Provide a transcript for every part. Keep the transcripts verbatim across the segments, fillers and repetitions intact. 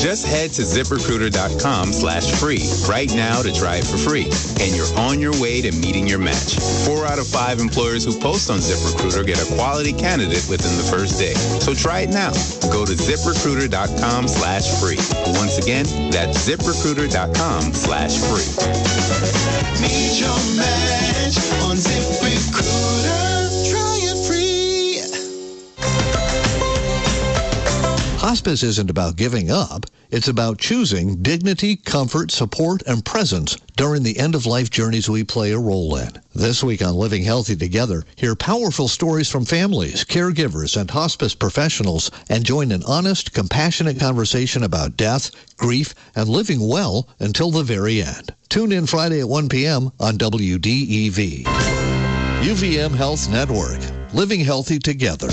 Just head to ZipRecruiter.com slash free right now to try it for free. And you're on your way to meeting your match. Four out of five employers who post on ZipRecruiter get a quality candidate within the first day. So try it now. Go to ZipRecruiter.com slash free. Once again, that's ZipRecruiter.com slash free. Meet your match on ZipRecruiter. Try it free. Hospice isn't about giving up. It's about choosing dignity, comfort, support, and presence during the end-of-life journeys we play a role in. This week on Living Healthy Together, hear powerful stories from families, caregivers, and hospice professionals, and join an honest, compassionate conversation about death, grief, and living well until the very end. Tune in Friday at one p.m. on W D E V. U V M Health Network. Living Healthy Together.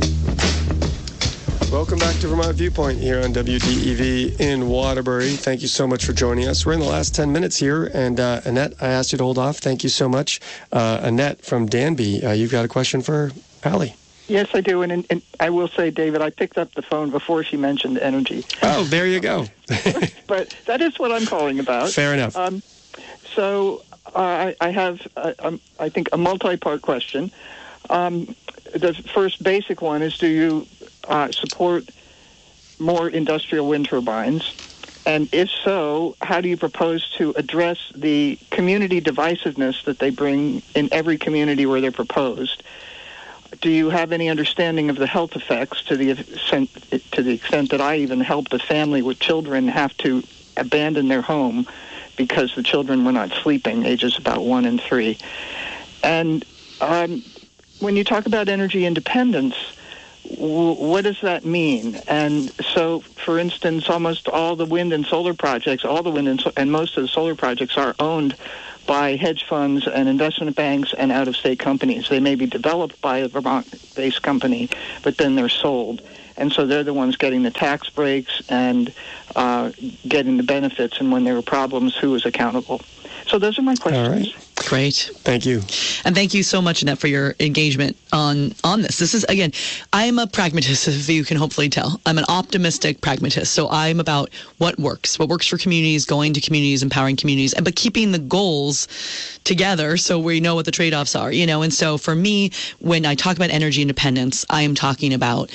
Welcome back to Vermont Viewpoint here on W D E V in Waterbury. Thank you so much for joining us. We're in the last ten minutes here, and uh, Annette, I asked you to hold off. Thank you so much. Uh, Annette from Danby, uh, you've got a question for Allie. Yes, I do, and, and I will say, David, I picked up the phone before she mentioned energy. Oh, there you go. But that is what I'm calling about. Fair enough. Um, so uh, I, I have, uh, um, I think, a multi-part question. Um, the first basic one is, do you uh, support more industrial wind turbines? And if so, how do you propose to address the community divisiveness that they bring in every community where they're proposed? Do you have any understanding of the health effects to the extent, to the extent that I even helped a family with children have to abandon their home because the children were not sleeping, ages about one and three? And um, when you talk about energy independence, w- what does that mean? And so, for instance, almost all the wind and solar projects, all the wind and, so- and most of the solar projects are owned by hedge funds and investment banks and out-of-state companies. They may be developed by a Vermont-based company, but then they're sold. And so they're the ones getting the tax breaks and uh, getting the benefits. And when there are problems, who is accountable? So those are my questions. All right. Great. Thank you. And thank you so much, Annette, for your engagement on, on this. This is, again, I'm a pragmatist, if you can hopefully tell. I'm an optimistic pragmatist. So I'm about what works, what works for communities, going to communities, empowering communities, and but keeping the goals together so we know what the trade-offs are, you know. And so for me, when I talk about energy independence, I am talking about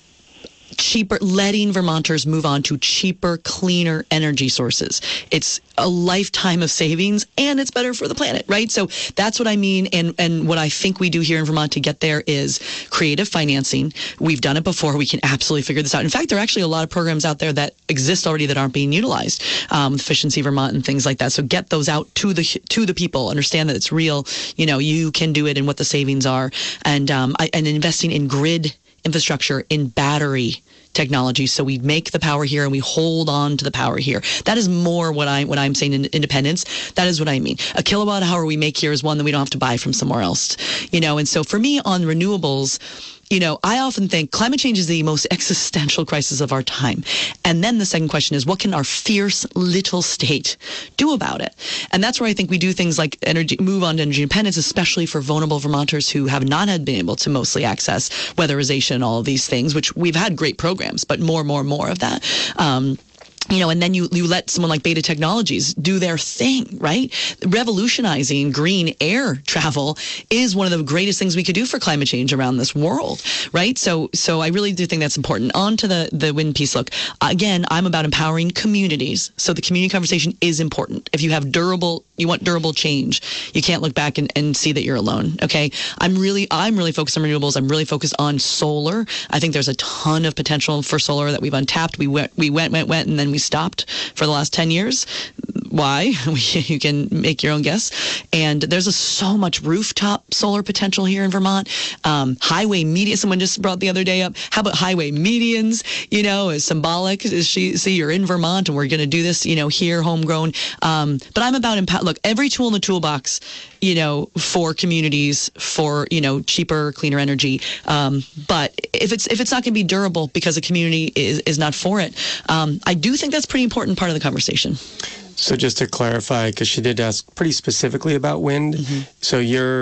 cheaper, letting Vermonters move on to cheaper, cleaner energy sources. It's a lifetime of savings, and it's better for the planet, right? So that's what I mean, and and what I think we do here in Vermont to get there is creative financing. We've done it before. We can absolutely figure this out. In fact, there are actually a lot of programs out there that exist already that aren't being utilized, um, Efficiency Vermont and things like that. So get those out to the to the people. Understand that it's real. You know, you can do it, and what the savings are, and um, I, and investing in grid infrastructure, in battery technology, so we make the power here and we hold on to the power here. That is more what I what I'm saying in independence. That is what I mean. A kilowatt hour we make here is one that we don't have to buy from somewhere else, you know. And so for me on renewables, you know, I often think climate change is the most existential crisis of our time. And then the second question is, what can our fierce little state do about it? And that's where I think we do things like energy, move on to energy independence, especially for vulnerable Vermonters who have not had been able to mostly access weatherization and all of these things, which we've had great programs, but more, more, more of that. Um, You know, and then you, you let someone like Beta Technologies do their thing, right? Revolutionizing green air travel is one of the greatest things we could do for climate change around this world, right? So so I really do think that's important. On to the, the wind piece. Look, again, I'm about empowering communities. So the community conversation is important. If you have durable, you want durable change, you can't look back and, and see that you're alone, okay? I'm really, I'm really focused on renewables. I'm really focused on solar. I think there's a ton of potential for solar that we've untapped. We went, we went, went, went, and then we stopped for the last ten years. Why? You can make your own guess. And there's a, so much rooftop solar potential here in Vermont. Um, highway median, someone just brought the other day up. How about highway medians? You know, is symbolic. Is she, see, you're in Vermont and we're going to do this, you know, here, homegrown. Um, but I'm about, empower- look, every tool in the toolbox, you know, for communities, for, you know, cheaper, cleaner energy. Um, but if it's, if it's not going to be durable because the community is, is not for it, um, I do think that's a pretty important part of the conversation. So just to clarify, because she did ask pretty specifically about wind, mm-hmm. so you're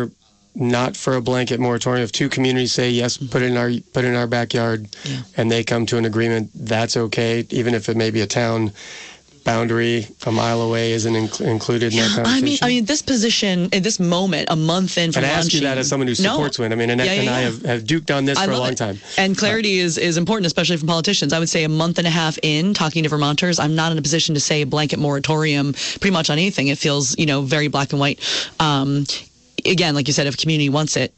not for a blanket moratorium. If two communities say yes, put it in our put it in our backyard, Yeah. and they come to an agreement, that's okay, even if it may be a town boundary a mile away isn't inc- included in that conversation. I mean, I mean, this position, in this moment, a month in from and I ask you launching- that as someone who supports no. wind. I mean, Annette Yeah, yeah, and I yeah. have, have duked on this I for a love long it. time. And clarity is, is important, especially from politicians. I would say a month and a half in talking to Vermonters, I'm not in a position to say a blanket moratorium pretty much on anything. It feels, you know, very black and white. Um, again, like you said, if a community wants it,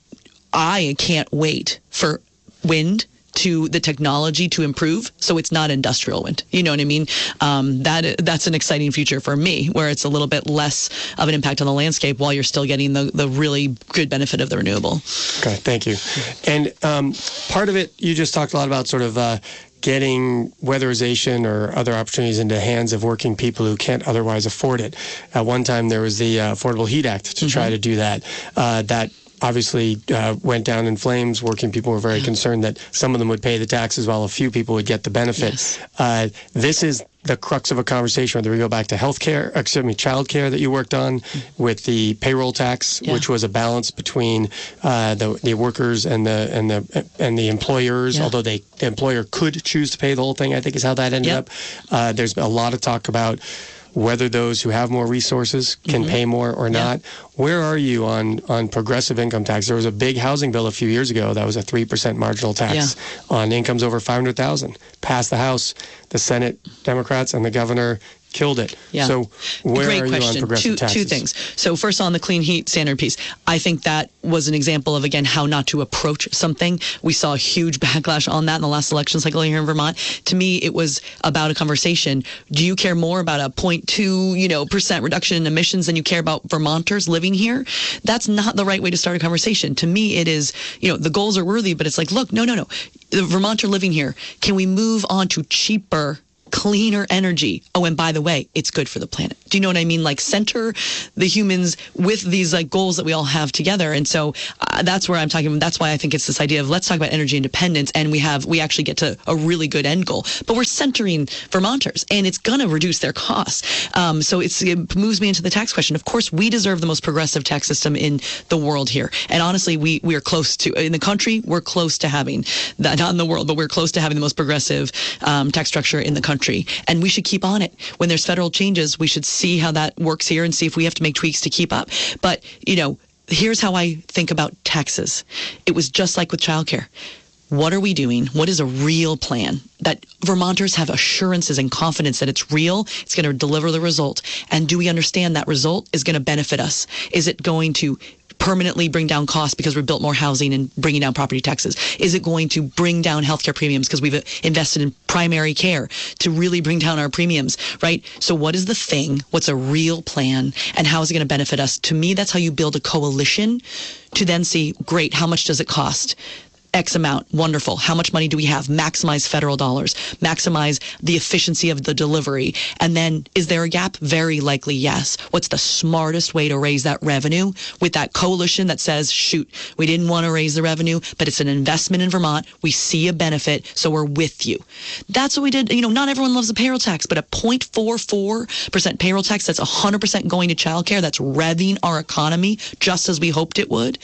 I can't wait for wind to the technology to improve, so it's not industrial wind. You know what I mean? Um, that that's an exciting future for me, where it's a little bit less of an impact on the landscape while you're still getting the, the really good benefit of the renewable. Okay, thank you. And um, part of it, you just talked a lot about sort of uh, getting weatherization or other opportunities into the hands of working people who can't otherwise afford it. At one time, there was the uh, Affordable Heat Act to mm-hmm. try to do that. Uh, that obviously uh, went down in flames. Working people were very concerned that some of them would pay the taxes while a few people would get the benefit. Yes. Uh, this is the crux of a conversation, whether we go back to healthcare, excuse me, childcare that you worked on with the payroll tax, Yeah. which was a balance between uh, the the workers and the and the and the employers. Yeah. Although they the employer could choose to pay the whole thing, I think is how that ended Yep. up. Uh, there's a lot of talk about whether those who have more resources can Mm-hmm. pay more or Yeah. not. Where are you on, on progressive income tax? There was a big housing bill a few years ago that was a three percent marginal tax on incomes over five hundred thousand dollars. Passed the House. The Senate Democrats and the governor killed it. Yeah. So where Great are question. you on progressive two, taxes? Two things. So first on the clean heat standard piece, I think that was an example of, again, how not to approach something. We saw a huge backlash on that in the last election cycle here in Vermont. To me, it was about a conversation. Do you care more about a zero point two, you know, percent reduction in emissions than you care about Vermonters living here? That's not the right way to start a conversation. To me, it is, you know, the goals are worthy, but it's like, look, no, no, no. The Vermonter living here, can we move on to cheaper, cleaner energy? Oh, and by the way, it's good for the planet. Do you know what I mean? Like, center the humans with these like goals that we all have together. And so uh, that's where I'm talking about. That's why I think it's this idea of let's talk about energy independence, and we have we actually get to a really good end goal. But we're centering Vermonters, and it's going to reduce their costs. Um, so it's, it moves me into the tax question. Of course, we deserve the most progressive tax system in the world here. And honestly, we we are close to, in the country, we're close to having that, not in the world, but we're close to having the most progressive um, tax structure in the country. And we should keep on it. When there's federal changes, we should see how that works here and see if we have to make tweaks to keep up. But, you know, here's how I think about taxes. It was just like with childcare. What are we doing? What is a real plan that Vermonters have assurances and confidence that it's real, it's going to deliver the result? And do we understand that result is going to benefit us? Is it going to permanently bring down costs because we've built more housing and bringing down property taxes? Is it going to bring down healthcare premiums because we've invested in primary care to really bring down our premiums, right? So what is the thing? What's a real plan? And how is it going to benefit us? To me, that's how you build a coalition to then see, great, how much does it cost? X amount, wonderful. How much money do we have? Maximize federal dollars, maximize the efficiency of the delivery. And then, is there a gap? Very likely, yes. What's the smartest way to raise that revenue with that coalition that says, shoot, we didn't want to raise the revenue, but it's an investment in Vermont. We see a benefit, so we're with you. That's what we did. You know, not everyone loves a payroll tax, but a zero point four four percent payroll tax that's one hundred percent going to childcare, that's revving our economy just as we hoped it would.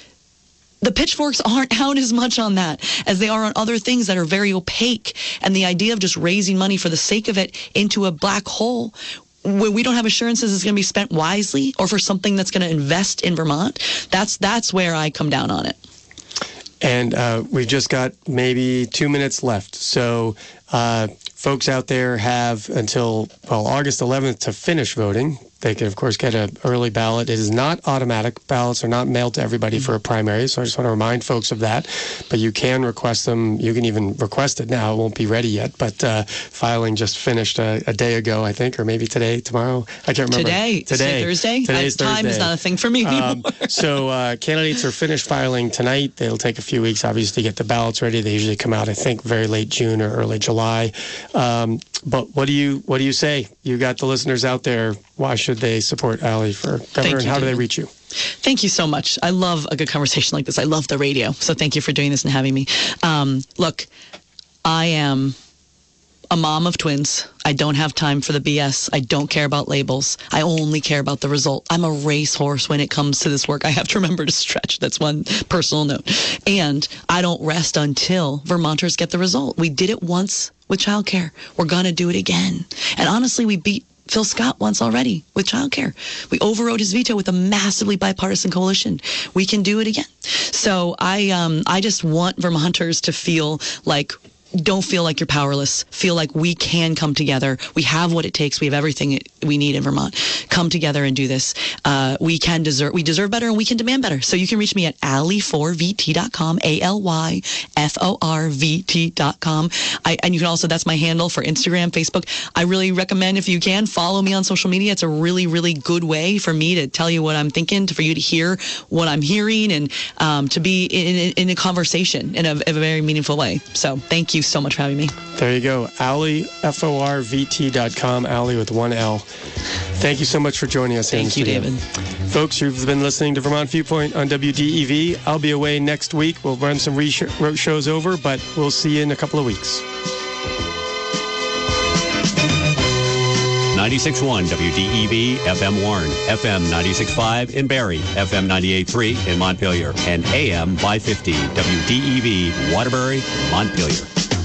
The pitchforks aren't out as much on that as they are on other things that are very opaque. And the idea of just raising money for the sake of it into a black hole where we don't have assurances it's going to be spent wisely or for something that's going to invest in Vermont, that's that's where I come down on it. And uh, we've just got maybe two minutes left. So uh, folks out there have until, well, August eleventh to finish voting. They can, of course, get an early ballot. It is not automatic. Ballots are not mailed to everybody for a primary, so I just want to remind folks of that. But you can request them. You can even request it now. It won't be ready yet, but uh, filing just finished a, a day ago, I think, or maybe today, tomorrow. I can't remember. Today. Today. Thursday? Today's Time Thursday. is not a thing for me anymore. Um, so uh, candidates are finished filing tonight. They'll take a few weeks, obviously, to get the ballots ready. They usually come out, I think, very late June or early July. Um, but what do you what do you say? You got the listeners out there. Why should they support Allie for governor, and how do they reach you? Thank you so much. I love a good conversation like this. I love the radio. So thank you for doing this and having me. Um, look, I am a mom of twins. I don't have time for the B S. I don't care about labels. I only care about the result. I'm a racehorse when it comes to this work. I have to remember to stretch. That's one personal note. And I don't rest until Vermonters get the result. We did it once with childcare. We're going to do it again. And honestly, we beat Phil Scott once already with childcare. We overrode his veto with a massively bipartisan coalition. We can do it again. So I, um, I just want Vermonters to feel like, don't feel like you're powerless. Feel like we can come together. We have what it takes. We have everything we need in Vermont. Come together and do this. Uh, we can deserve, we deserve better and we can demand better. So you can reach me at ally four v t dot com, A L Y F O R V T dot com. I, and you can also, that's my handle for Instagram, Facebook. I really recommend, if you can, follow me on social media. It's a really, really good way for me to tell you what I'm thinking, to, for you to hear what I'm hearing, and um, to be in, in, in a conversation in a, in a very meaningful way. So thank you so much for having me. There you go. Ally, F O R V T dot com, Ally with one L. Thank you so much for joining us. Thank you, David. Folks, you've been listening to Vermont Viewpoint on W D E V. I'll be away next week. We'll run some re- shows over, but we'll see you in a couple of weeks. ninety-six point one W D E V, F M Warren, F M ninety-six point five in Barrie, F M ninety-eight point three in Montpelier, and A M five fifty W D E V, Waterbury, Montpelier.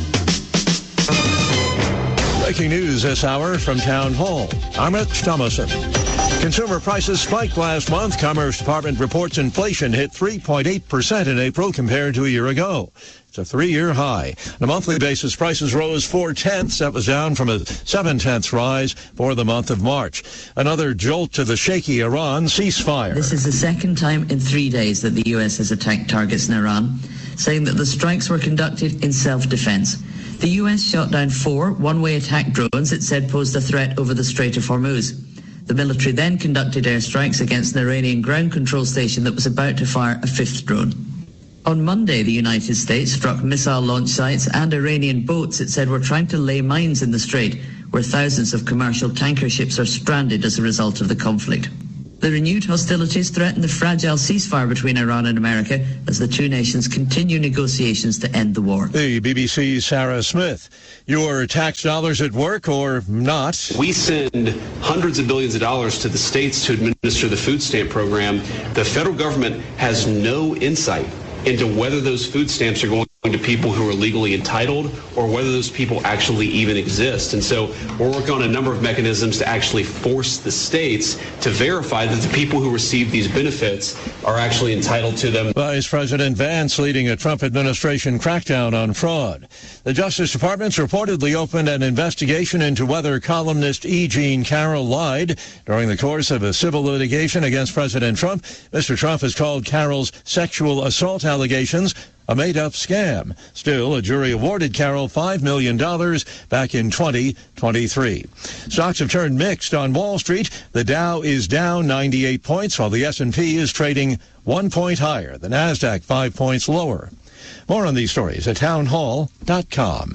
Breaking news this hour from Town Hall. Amit Thomason. Consumer prices spiked last month. Commerce Department reports inflation hit three point eight percent in April compared to a year ago. It's a three-year high. On a monthly basis, prices rose four-tenths. That was down from a seven-tenths rise for the month of March. Another jolt to the shaky Iran ceasefire. This is the second time in three days that the U S has attacked targets in Iran, saying that the strikes were conducted in self-defense. The U S shot down four one-way attack drones it said posed a threat over the Strait of Hormuz. The military then conducted airstrikes against an Iranian ground control station that was about to fire a fifth drone. On Monday, the United States struck missile launch sites and Iranian boats it said were trying to lay mines in the strait, where thousands of commercial tanker ships are stranded as a result of the conflict. The renewed hostilities threaten the fragile ceasefire between Iran and America as the two nations continue negotiations to end the war. The B B C's Sarah Smith. Your tax dollars at work or not? We send hundreds of billions of dollars to the states to administer the food stamp program. The federal government has no insight into whether those food stamps are going to people who are legally entitled or whether those people actually even exist. And so we're working on a number of mechanisms to actually force the states to verify that the people who receive these benefits are actually entitled to them. Vice President Vance leading a Trump administration crackdown on fraud. The Justice Department's reportedly opened an investigation into whether columnist E. Jean Carroll lied during the course of a civil litigation against President Trump. Mister Trump has called Carroll's sexual assault allegations a made-up scam. Still, a jury awarded Carroll five million dollars back in twenty twenty-three. Stocks have turned mixed on Wall Street. The Dow is down ninety-eight points, while the S and P is trading one point higher. The Nasdaq five points lower. More on these stories at town hall dot com.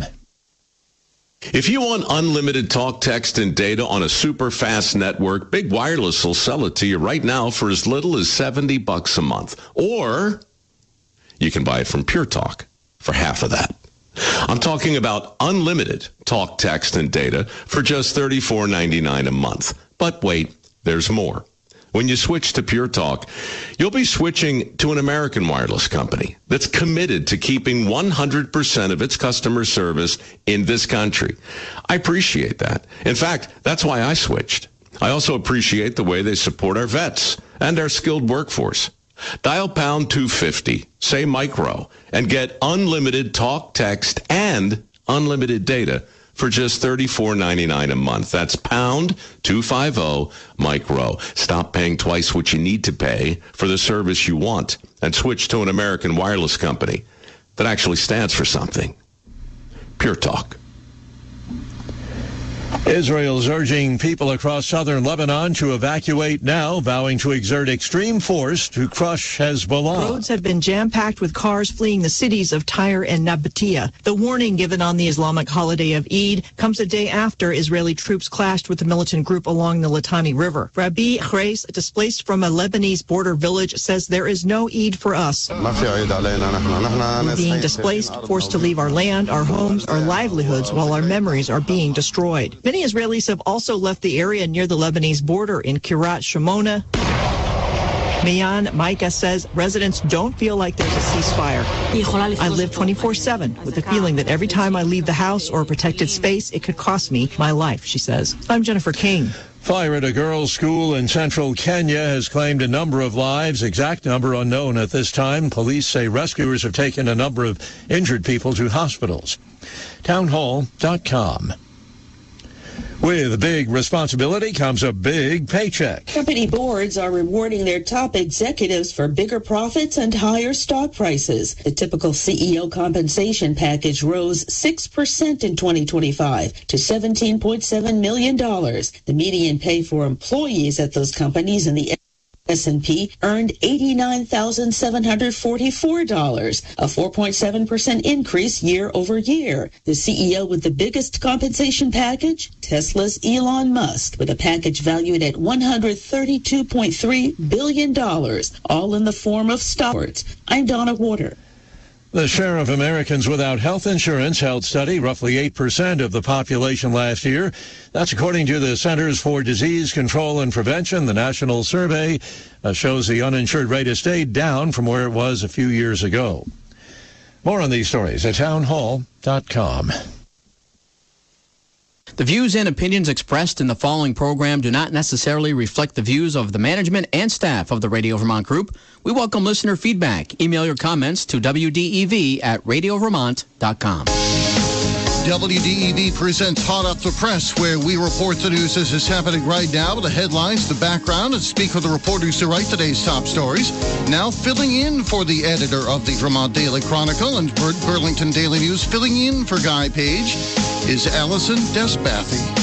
If you want unlimited talk, text, and data on a super fast network, Big Wireless will sell it to you right now for as little as seventy bucks a month. Or you can buy it from Pure Talk for half of that. I'm talking about unlimited talk, text, and data for just thirty-four ninety-nine a month. But wait, there's more. When you switch to Pure Talk, you'll be switching to an American wireless company that's committed to keeping one hundred percent of its customer service in this country. I appreciate that. In fact, that's why I switched. I also appreciate the way they support our vets and our skilled workforce. Dial pound two fifty, say micro, and get unlimited talk, text, and unlimited data for just thirty-four ninety-nine a month. That's pound two fifty micro. Stop paying twice what you need to pay for the service you want and switch to an American wireless company that actually stands for something. Pure Talk. Israel's urging people across southern Lebanon to evacuate now, vowing to exert extreme force to crush Hezbollah. Roads have been jam-packed with cars fleeing the cities of Tyre and Nabatea. The warning given on the Islamic holiday of Eid comes a day after Israeli troops clashed with the militant group along the Litani River. Rabbi Chreis, displaced from a Lebanese border village, says there is no Eid for us. We're being displaced, forced to leave our land, our homes, our livelihoods, while our memories are being destroyed. Many Israelis have also left the area near the Lebanese border in Kiryat Shimona. Mayan Micah says residents don't feel like there's a ceasefire. I live twenty-four seven with the feeling that every time I leave the house or a protected space, it could cost me my life, she says. I'm Jennifer King. Fire at a girls' school in central Kenya has claimed a number of lives, exact number unknown at this time. Police say rescuers have taken a number of injured people to hospitals. townhall dot com. With big responsibility comes a big paycheck. Company boards are rewarding their top executives for bigger profits and higher stock prices. The typical C E O compensation package rose six percent in twenty twenty-five to seventeen point seven million dollars. The median pay for employees at those companies in the S and P earned eighty-nine thousand seven hundred forty-four dollars, a four point seven percent increase year over year. The C E O with the biggest compensation package, Tesla's Elon Musk, with a package valued at one hundred thirty-two point three billion dollars, all in the form of stocks. I'm Donna Water. The share of Americans without health insurance held steady, roughly eight percent of the population last year. That's according to the Centers for Disease Control and Prevention. The national survey uh, shows the uninsured rate has stayed down from where it was a few years ago. More on these stories at townhall dot com. The views and opinions expressed in the following program do not necessarily reflect the views of the management and staff of the Radio Vermont Group. We welcome listener feedback. Email your comments to W D E V at radio vermont dot com. W D E V presents Hot Off the Press, where we report the news as it's happening right now, the headlines, the background, and speak with the reporters who write today's top stories. Now filling in for the editor of the Vermont Daily Chronicle and Burlington Daily News, filling in for Guy Page, is Allison Desbathy.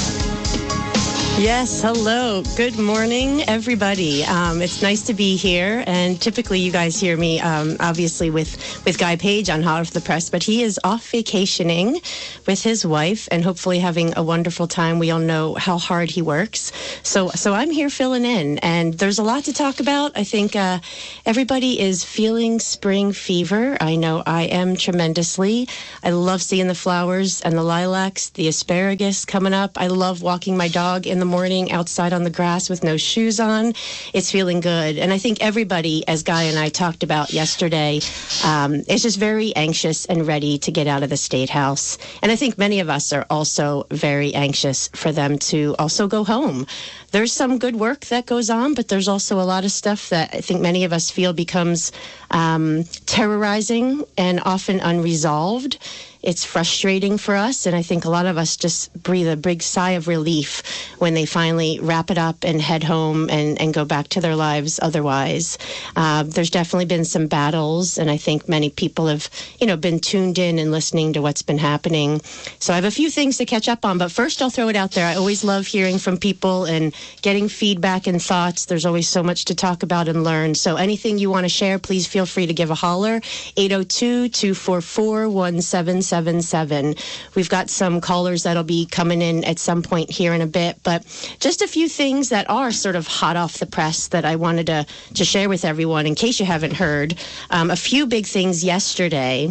Yes, hello. Good morning, everybody. Um, it's nice to be here, and typically you guys hear me, um, obviously, with, with Guy Page on Hot Off the Press, but he is off vacationing with his wife and hopefully having a wonderful time. We all know how hard he works. So so I'm here filling in, and there's a lot to talk about. I think uh, everybody is feeling spring fever. I know I am tremendously. I love seeing the flowers and the lilacs, the asparagus coming up. I love walking my dog in the morning outside on the grass with no shoes on. It's feeling good. And I think everybody, as Guy and I talked about yesterday, um, is just very anxious and ready to get out of the State House. And I think many of us are also very anxious for them to also go home. There's some good work that goes on, but there's also a lot of stuff that I think many of us feel becomes um, terrorizing and often unresolved. It's frustrating for us, and I think a lot of us just breathe a big sigh of relief when they finally wrap it up and head home and, and go back to their lives otherwise. Uh, there's definitely been some battles, and I think many people have, you know, been tuned in and listening to what's been happening. So I have a few things to catch up on, but first I'll throw it out there. I always love hearing from people and getting feedback and thoughts. There's always so much to talk about and learn. So anything you want to share, please feel free to give a holler. eight oh two, two four four, one seven seven seven. We've got some callers that'll be coming in at some point here in a bit, but just a few things that are sort of hot off the press that I wanted to, to share with everyone in case you haven't heard. Um, a few big things yesterday.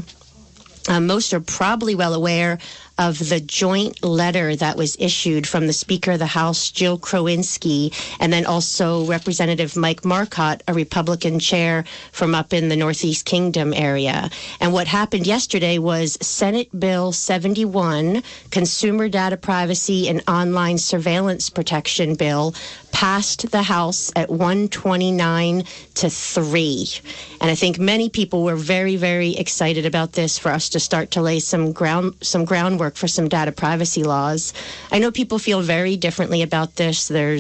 Um, most are probably well aware of the joint letter that was issued from the Speaker of the House, Jill Krowinski, and then also Representative Mike Marcotte, a Republican chair from up in the Northeast Kingdom area. And what happened yesterday was Senate Bill seventy-one, Consumer Data Privacy and Online Surveillance Protection Bill, passed the House at one twenty-nine to three. And I think many people were very, very excited about this for us to start to lay some ground, some groundwork for some data privacy laws. I know people feel very differently about this. There's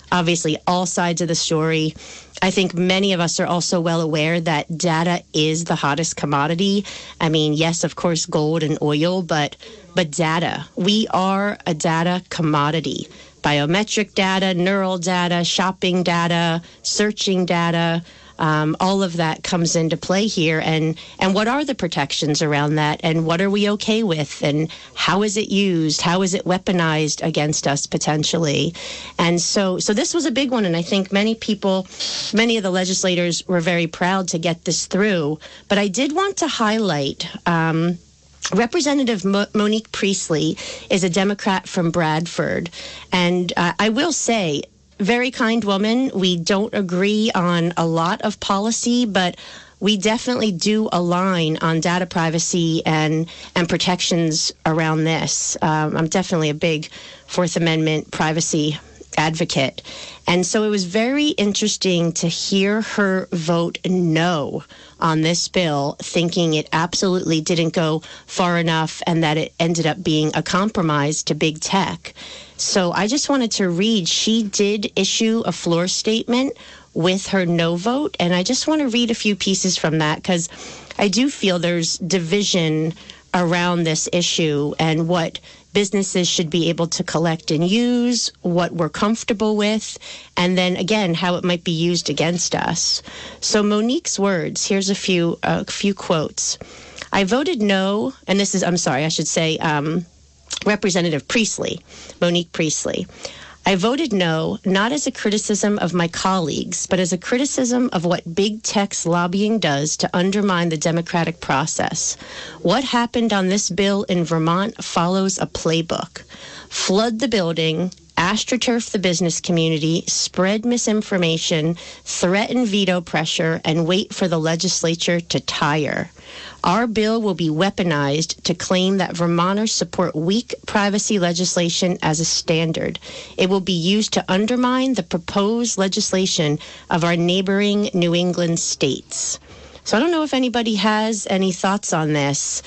obviously all sides of the story. I think many of us are also well aware that data is the hottest commodity. I mean, yes, of course, gold and oil, but but data. We are a data commodity. Biometric data, neural data, shopping data, searching data. Um, all of that comes into play here. And, and what are the protections around that? And what are we okay with? And how is it used? How is it weaponized against us potentially? And so, so this was a big one. And I think many people, many of the legislators were very proud to get this through. But I did want to highlight, um, Representative Mo- Monique Priestley is a Democrat from Bradford. And uh, I will say, very kind woman. We don't agree on a lot of policy, but we definitely do align on data privacy and, and protections around this. Um, I'm definitely a big Fourth Amendment privacy advocate. And so it was very interesting to hear her vote no on this bill, thinking it absolutely didn't go far enough and that it ended up being a compromise to big tech. So I just wanted to read, she did issue a floor statement with her no vote, and I just want to read a few pieces from that because I do feel there's division around this issue and what businesses should be able to collect and use, what we're comfortable with, and then again, how it might be used against us. So Monique's words, here's a few, a few quotes. I voted no, and this is, I'm sorry, I should say, um, Representative Priestley, Monique Priestley. I voted no, not as a criticism of my colleagues, but as a criticism of what big tech's lobbying does to undermine the democratic process. What happened on this bill in Vermont follows a playbook. Flood the building, astroturf the business community, spread misinformation, threaten veto pressure, and wait for the legislature to tire. Our bill will be weaponized to claim that Vermonters support weak privacy legislation as a standard. It will be used to undermine the proposed legislation of our neighboring New England states. So I don't know if anybody has any thoughts on this,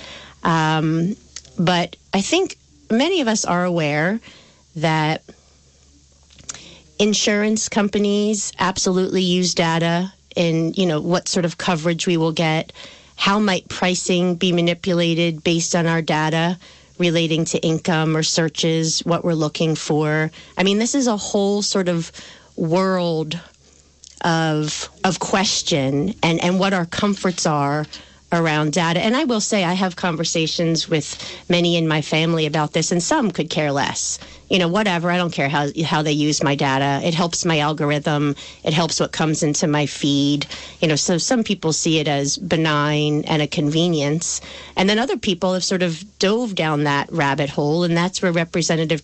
um, but I think many of us are aware that insurance companies absolutely use data in, you know, what sort of coverage we will get. How might pricing be manipulated based on our data relating to income or searches, what we're looking for? I mean, this is a whole sort of world of of question and, and what our comforts are around data. And I will say I have conversations with many in my family about this, and some could care less. You know, whatever, I don't care how how they use my data. It helps my algorithm. It helps what comes into my feed. You know, so some people see it as benign and a convenience. And then other people have sort of dove down that rabbit hole, and that's where Representative